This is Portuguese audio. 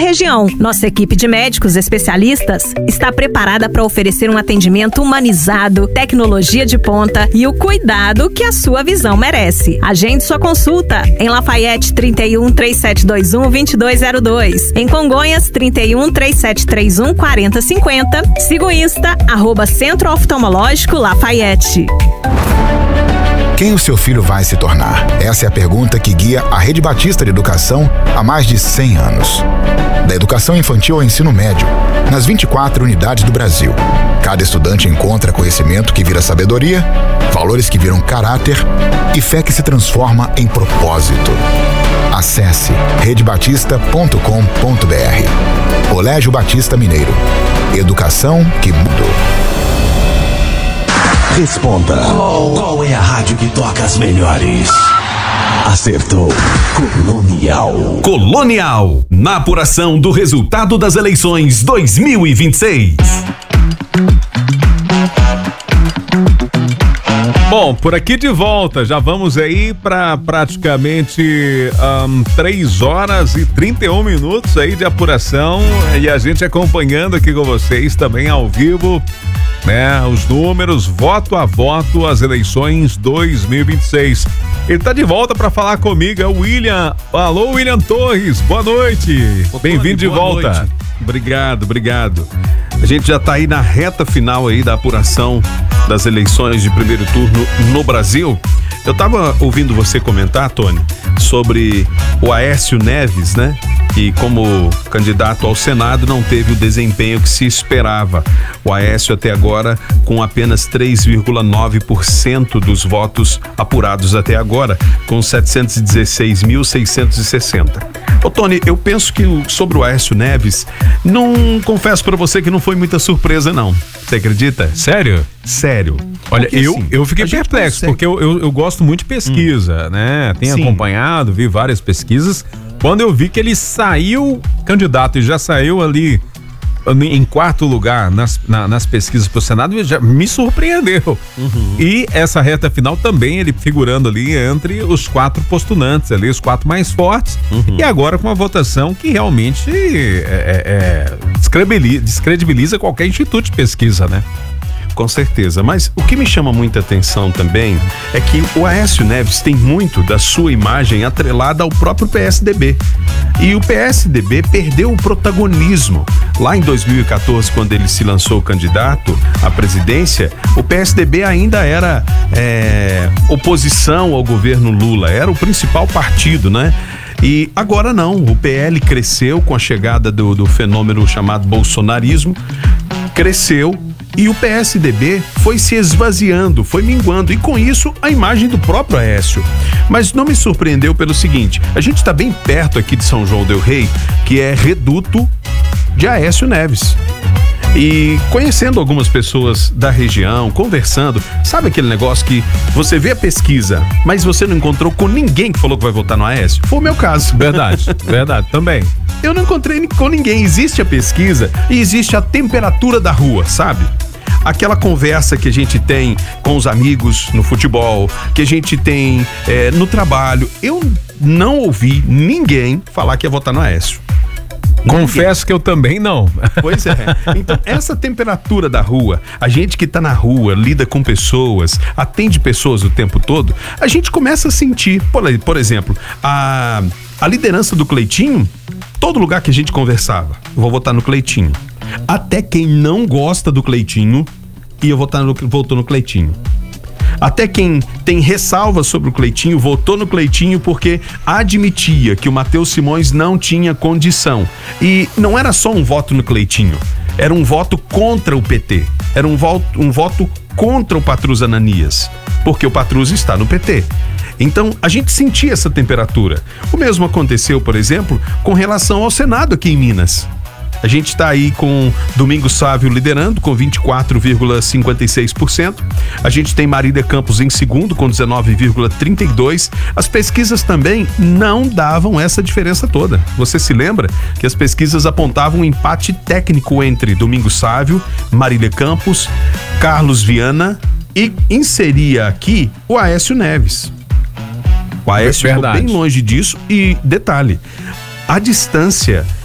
região. Nossa equipe de médicos especialistas está preparada para oferecer um atendimento humanizado, tecnologia de ponta e o cuidado que a sua visão merece. Agende sua consulta em Lafayette 31 3721 2202, em Congonhas 31 3731 4050. Siga o Insta @Centro Oftalmológico Lafayette. Quem o seu filho vai se tornar? Essa é a pergunta que guia a Rede Batista de Educação há mais de 100 anos. Da educação infantil ao ensino médio, nas 24 unidades do Brasil, cada estudante encontra conhecimento que vira sabedoria, valores que viram caráter e fé que se transforma em propósito. Acesse redebatista.com.br. Colégio Batista Mineiro. Educação que mudou. Responda. Qual é a rádio que toca as melhores? Acertou. Colonial. Colonial, na apuração do resultado das eleições 2026. Bom, por aqui de volta, já vamos aí para praticamente 3 horas e 31 minutos aí de apuração e a gente acompanhando aqui com vocês também ao vivo, né? Os números, voto a voto, as eleições 2026. Ele tá de volta para falar comigo, é o William. Alô, William Torres, boa noite. Bem-vindo de volta. Noite. Obrigado. A gente já tá aí na reta final aí da apuração das eleições de primeiro turno no Brasil. Eu tava ouvindo você comentar, Tony, sobre o Aécio Neves, né? Que como candidato ao Senado não teve o desempenho que se esperava. O Aécio até agora com apenas 3,9% dos votos apurados até agora, com 716.660. Ô Tony, eu penso que sobre o Aécio Neves, não confesso pra você que não foi muita surpresa não. Você acredita? Sério? Sério. Olha, Porque, eu fiquei perplexo, porque eu gosto muito de pesquisa, né? Tenho acompanhado, vi várias pesquisas. Quando eu vi que ele saiu candidato e já saiu ali em quarto lugar nas pesquisas pro Senado, já me surpreendeu. E essa reta final também, ele figurando ali entre os 4 postulantes ali, os 4 mais fortes. E agora com a votação que realmente descredibiliza qualquer instituto de pesquisa, né? Com certeza, mas o que me chama muita atenção também é que o Aécio Neves tem muito da sua imagem atrelada ao próprio PSDB. E o PSDB perdeu o protagonismo. Lá em 2014, quando ele se lançou candidato à presidência, o PSDB ainda era oposição ao governo Lula, era o principal partido, né? E agora não, o PL cresceu com a chegada do fenômeno chamado bolsonarismo, cresceu. E o PSDB foi se esvaziando, foi minguando, e com isso a imagem do próprio Aécio. Mas não me surpreendeu pelo seguinte: a gente está bem perto aqui de São João del Rei, que é reduto de Aécio Neves. E conhecendo algumas pessoas da região, conversando, sabe aquele negócio que você vê a pesquisa, mas você não encontrou com ninguém que falou que vai votar no Aécio? Foi o meu caso. Verdade também. Eu não encontrei com ninguém. Existe a pesquisa e existe a temperatura da rua, sabe? Aquela conversa que a gente tem com os amigos no futebol, que a gente tem no trabalho. Eu não ouvi ninguém falar que ia votar no Aécio. Confesso que eu também não. Pois é. Então, essa temperatura da rua, a gente que tá na rua, lida com pessoas, atende pessoas o tempo todo, a gente começa a sentir, por exemplo, a liderança do Cleitinho, todo lugar que a gente conversava, eu vou votar no Cleitinho. Até quem não gosta do Cleitinho, votou no Cleitinho. Até quem tem ressalvas sobre o Cleitinho votou no Cleitinho porque admitia que o Matheus Simões não tinha condição. E não era só um voto no Cleitinho, era um voto contra o PT. Era um voto contra o Patrus Ananias, porque o Patrus está no PT. Então, a gente sentia essa temperatura. O mesmo aconteceu, por exemplo, com relação ao Senado aqui em Minas. A gente está aí com Domingos Sávio liderando com 24,56%. A gente tem Marília Campos em segundo com 19,32%. As pesquisas também não davam essa diferença toda. Você se lembra que as pesquisas apontavam um empate técnico entre Domingos Sávio, Marília Campos, Carlos Viana e inseria aqui o Aécio Neves. O Aécio ficou bem longe disso e, detalhe, a distância